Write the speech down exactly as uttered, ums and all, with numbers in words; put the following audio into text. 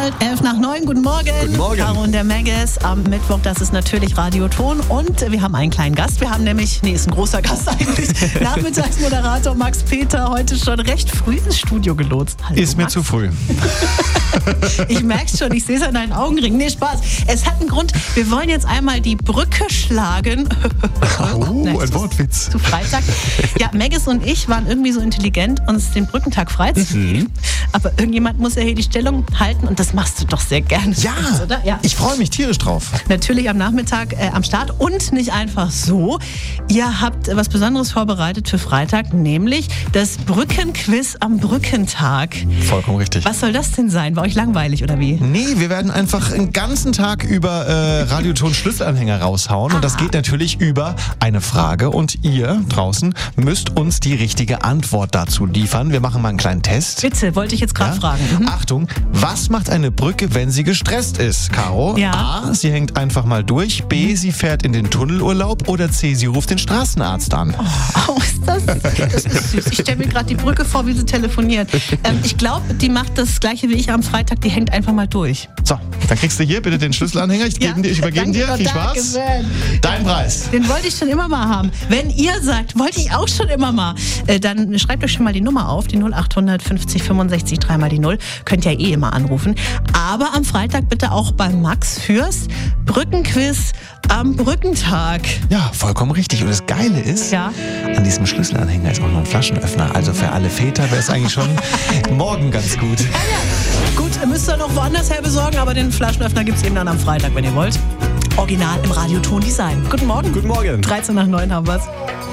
bald elf nach neun. Guten Morgen. Guten Morgen. Caro und der Megas am Mittwoch, das ist natürlich Radioton. Und wir haben einen kleinen Gast. Wir haben nämlich, nee, ist ein großer Gast eigentlich, Nachmittagsmoderator Max Peter heute schon recht früh ins Studio gelotst. Hallo, Ist mir Max. zu früh. Ich merk's schon, ich sehe es an deinen Augenringen. Nee, Spaß. Es hat einen Grund. Wir wollen jetzt einmal die Brücke schlagen. Oh, Nein, ein zu- Wortwitz. Zu Freitag. Ja, Megas und ich waren irgendwie so intelligent, uns den Brückentag freizunehmen. Mhm. Aber irgendjemand muss ja hier die Stellung halten und das machst du doch sehr gerne. Ja, Oder? Ja. ich freue mich tierisch drauf. Natürlich am Nachmittag äh, am Start und nicht einfach so. Ihr habt äh, was Besonderes vorbereitet für Freitag, nämlich das Brückenquiz am Brückentag. Vollkommen richtig. Was soll das denn sein? War euch langweilig oder wie? Nee, wir werden einfach einen ganzen Tag über äh, Radioton Schlüsselanhänger raushauen. Und das geht natürlich über eine Frage. Und ihr draußen müsst uns die richtige Antwort dazu liefern. Wir machen mal einen kleinen Test. Bitte, wollte ich jetzt gerade Ja? fragen. Mhm. Achtung, was macht eine Brücke, wenn sie gestresst ist, Caro? Ja. A, sie hängt einfach mal durch. B, sie fährt in den Tunnelurlaub. Oder C, sie ruft den Straßenarzt an. Oh, ist das, das ist süß. Ich stelle mir gerade die Brücke vor, wie sie telefoniert. Ähm, ich glaube, die macht das gleiche wie ich am Freitag. Die hängt einfach mal durch. So, dann kriegst du hier bitte den Schlüsselanhänger. Ich, Ja, gebe dir, ich übergebe danke, dir. Viel danke, Spaß. Sven. Dein Preis. Den wollte ich schon immer mal haben. Wenn ihr sagt, wollte ich auch schon immer mal, äh, dann schreibt euch schon mal die Nummer auf, die null acht fünfzig fünfundsechzig dreimal die null. Könnt ihr ja eh immer anrufen. Aber am Freitag bitte auch beim Max fürs Brückenquiz am Brückentag. Ja, vollkommen richtig. Und das Geile ist, Ja. an diesem Schlüsselanhänger ist auch noch ein Flaschenöffner. Also für alle Väter wäre es eigentlich schon morgen ganz gut. Gut, müsst ihr noch woanders her besorgen, aber den Flaschenöffner gibt es eben dann am Freitag, wenn ihr wollt. Original im Radioton Design. Guten Morgen. Guten Morgen. dreizehn nach neun haben wir's.